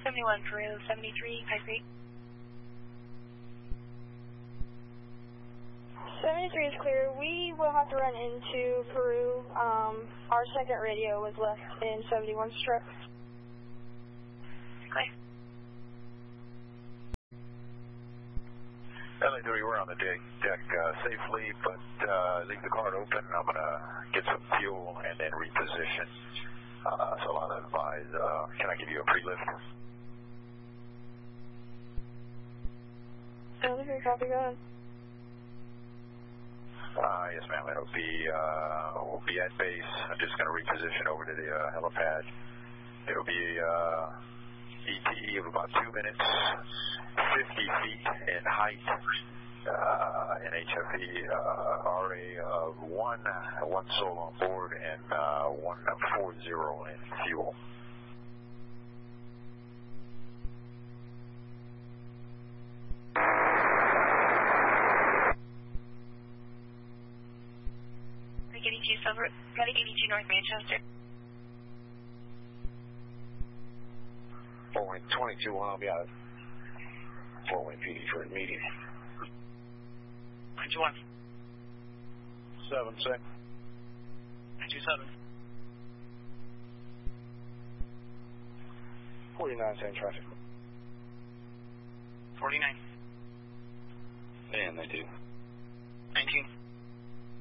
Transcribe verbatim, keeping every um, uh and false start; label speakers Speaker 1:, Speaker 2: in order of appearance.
Speaker 1: seventy-one, Peru, seventy-three, High Creek.
Speaker 2: seventy-three is clear. We will have to run into Peru. Um, our second radio was left in seventy-one strip.
Speaker 1: Clear.
Speaker 3: seventy-three, we're on the deck, deck uh, safely, but uh, leave the card open. I'm going to get some fuel and then reposition. Uh, so I'll advise, uh, can I give you a pre-lift?
Speaker 2: seventy-three, copy, go ahead.
Speaker 3: Uh, yes, ma'am. It'll be, uh, we'll be at base. I'm just going to reposition over to the uh, helipad. It'll be uh, E T E of about two minutes, fifty feet in height, uh, N H F E, uh, R A of one, one soul on board, and uh, one forty in fuel.
Speaker 1: eighty-two Silver, Medic eighty-two North Manchester.
Speaker 3: Four wind twenty-two one, I'll be out of four wind P D for a meeting.
Speaker 1: twenty-two one.
Speaker 3: Seven six.
Speaker 1: twenty-two seven.
Speaker 3: forty-nine, same traffic.
Speaker 1: forty-nine.
Speaker 3: And they do.
Speaker 1: nineteen.